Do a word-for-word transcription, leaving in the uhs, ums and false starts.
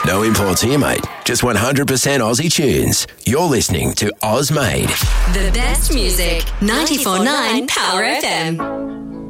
No imports here, mate. Just one hundred percent Aussie tunes. You're listening to Oz Made. The best music, ninety-four point nine Power F M.